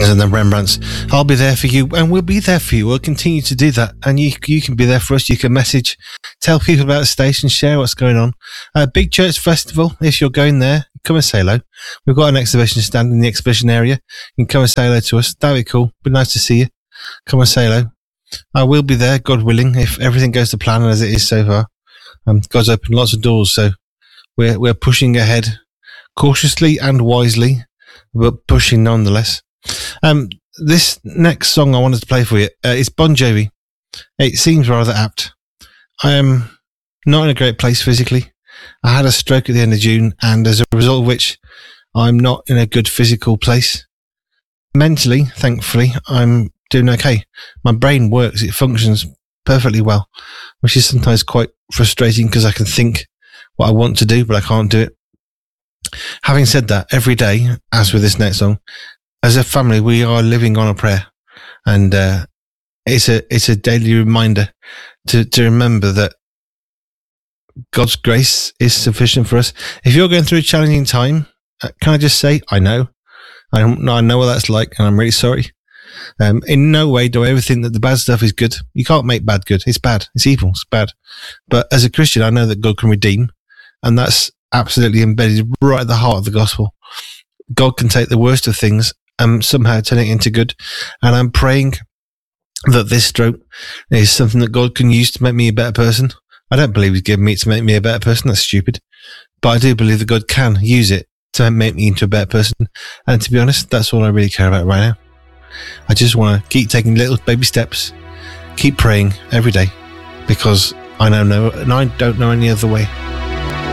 and the Rembrandts. I'll be there for you, and we'll be there for you. We'll continue to do that, and you can be there for us. You can message, tell people about the station, share what's going on. Big Church Festival, if you're going there, come and say hello. We've got an exhibition stand in the exhibition area. You can come and say hello to us. That'd be cool. Be nice to see you. Come and say hello. I will be there, God willing, if everything goes to plan as it is so far. God's opened lots of doors, so we're pushing ahead cautiously and wisely, but pushing nonetheless. This next song I wanted to play for you is Bon Jovi. It seems rather apt. I am not in a great place physically. I had a stroke at the end of June, and as a result of which I'm not in a good physical place. Mentally, thankfully, I'm doing okay. My brain works, it functions perfectly well, which is sometimes quite frustrating because I can think what I want to do, but I can't do it. Having said that, every day, as with this next song, as a family, we are living on a prayer, and it's a daily reminder to remember that God's grace is sufficient for us. If you're going through a challenging time, can I just say, I know what that's like, and I'm really sorry. In no way do I ever think that the bad stuff is good. You can't make bad good. It's bad. It's evil. It's bad. But as a Christian, I know that God can redeem, and that's absolutely embedded right at the heart of the gospel. God can take the worst of things and somehow turn it into good. And I'm praying that this stroke is something that God can use to make me a better person. I don't believe He's given me to make me a better person. That's stupid. But I do believe that God can use it to make me into a better person. And to be honest, that's all I really care about right now. I just want to keep taking little baby steps, keep praying every day, because I don't know any other way.